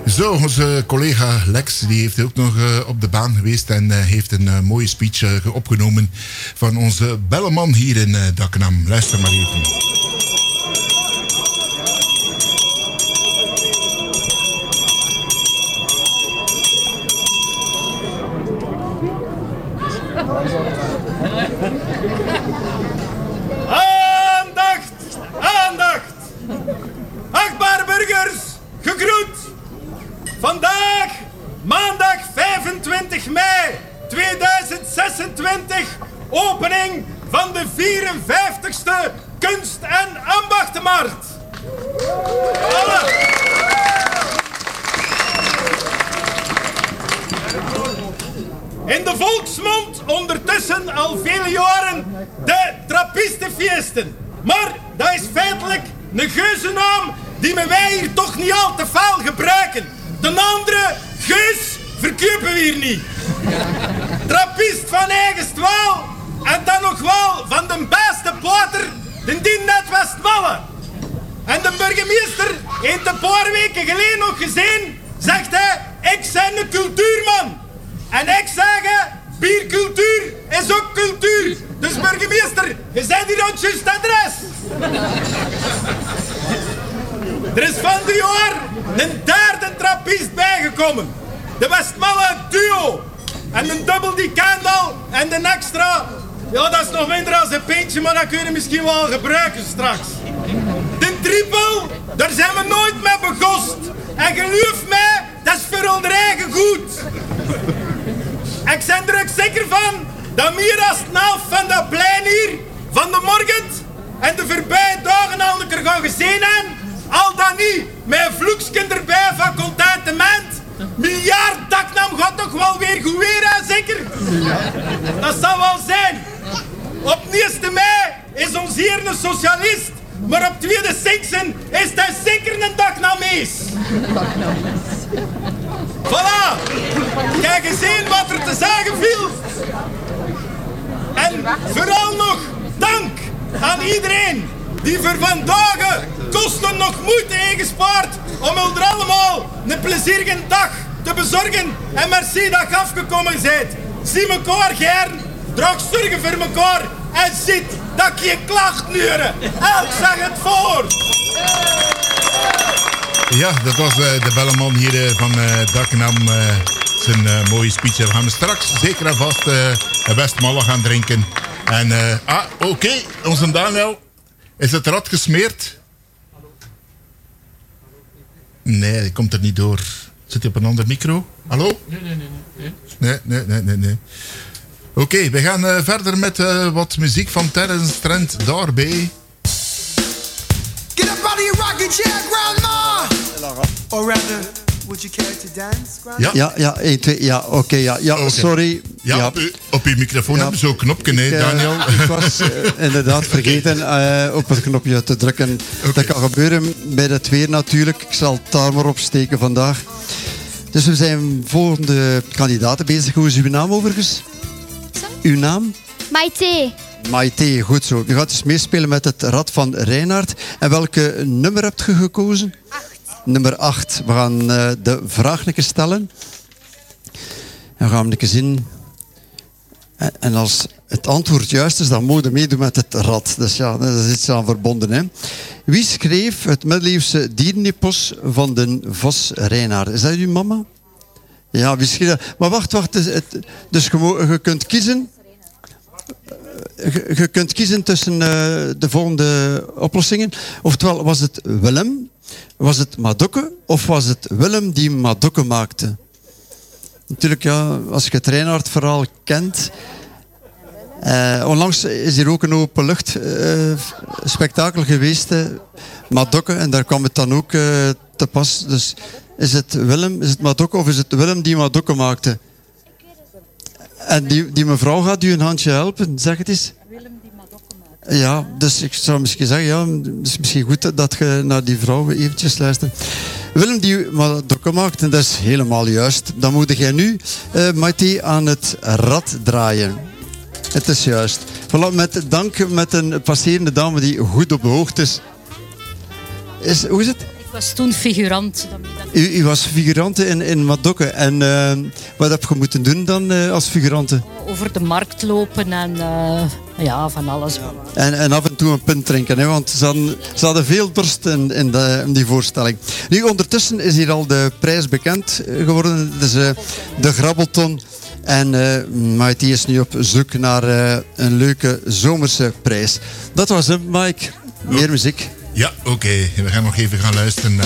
Zo, onze collega Lex die heeft ook nog op de baan geweest en heeft een mooie speech opgenomen van onze belleman hier in Dakkenam. Luister maar even. Aandacht! Aandacht! Achtbare burgers, gegroet! Vandaag, maandag 25 mei 2026, opening van de 54ste Kunst- en Ambachtenmarkt. In de volksmond ondertussen al vele jaren de Trappistenfeesten. Maar dat is feitelijk een geuzennaam die wij hier toch niet al te veel gebruiken. De andere geus verkopen we hier niet. Trappist van eigen stwaal en dan nog wel van de beste poter, de die net Westmalle. En de burgemeester heeft een paar weken geleden nog gezien, zegt hij, ik ben een cultuurman. En ik zeg, biercultuur is ook cultuur. Dus burgemeester, je bent hier aan het juiste adres. Er is van dit jaar een derde trappist bijgekomen. De Westmalle duo. En een dubbel die Kendal en de extra. Ja, dat is nog minder als een pintje, maar dat kun je misschien wel gebruiken straks. De triple, daar zijn we nooit mee begost. En geloof mij, dat is voor ons eigen goed. Ik ben er ook zeker van dat meer dan de helft van dat plein hier, van de morgen en de voorbije dagen al een keer gaan gezien hebben, al dan niet met een vloeksken erbij van contentement. Miljard Dakkenam gaat toch wel weer goed weer, hè, zeker? Dat zal wel zijn. Op 1 mei is ons hier een socialist, maar op 2e Sinksen is hij zeker een Dakkenamees. Voilà! Kijk eens in wat er te zeggen viel. En vooral nog dank aan iedereen die voor vandaag kosten nog moeite ingespaard om er allemaal een plezierige dag te bezorgen. En merci dat je afgekomen bent. Zie elkaar gern, draag zorgen voor elkaar en zit dat je geen klacht nuren. Elk zeg het voor. Ja, dat was de belleman hier van Dakkenam. Zijn mooie speech. We gaan straks zeker en vast een Westmalle gaan drinken. En, oké, onze Daniel. Is het rad gesmeerd? Nee, die komt er niet door. Zit hij op een ander micro? Hallo? Nee. Oké, we gaan verder met wat muziek van Terence Trent D'Arby. Get up out of your rocking chair, grandma! Or rather, would you care to dance, grandma? Ja, 1, 2, ja, oké, ja, okay. Sorry. Ja, op uw microfoon hebben we zo'n knopje, hè, Daniel? Ik was inderdaad vergeten op het knopje te drukken. Okay. Dat kan gebeuren bij het weer natuurlijk. Ik zal het daar maar op steken vandaag. Dus we zijn volgende kandidaten bezig. Hoe is uw naam overigens? Uw naam? Maite, goed zo. Je gaat dus meespelen met het Rad van Reinaard. En welke nummer hebt je gekozen? 8. Nummer 8. We gaan de vraag een keer stellen. En gaan we een keer zien. En als het antwoord juist is, dan moet je meedoen met het rad. Dus ja, dat is iets aan verbonden. Hè. Wie schreef het middeleeuwse dierenepos van de Vos Reinaard? Is dat uw mama? Ja, wie schreef dat? Maar wacht. Dus je kunt kiezen. Je kunt kiezen tussen de volgende oplossingen. Oftewel, was het Willem, was het Madokke of was het Willem die Madokke maakte? Natuurlijk, ja, als je het Reinaard-verhaal kent. Onlangs is hier ook een openlucht spektakel geweest, Madokke, en daar kwam het dan ook te pas. Dus is het Willem, is het Madokke of is het Willem die Madokke maakte? En die mevrouw gaat u een handje helpen, zeg het eens. Willem die Madokke maakte. Ja, dus ik zou misschien zeggen, ja, het is misschien goed dat je naar die vrouw eventjes luistert. Willem die Madokke maakte, dat is helemaal juist. Dan moet jij nu, Maite, aan het rad draaien. Het is juist. Voilà, met dank met een passerende dame die goed op de hoogte is. Hoe is het? Ik was toen figurant. U was figurante in Madokke. En wat heb je moeten doen dan als figurante? Over de markt lopen en van alles. En af en toe een pint drinken, hè, want ze hadden veel dorst in die voorstelling. Nu, ondertussen is hier al de prijs bekend geworden. Het is de Grabbelton. En Mighty is nu op zoek naar een leuke zomerse prijs. Dat was hem, Mike. Meer muziek. Ja, oké. We gaan nog even gaan luisteren naar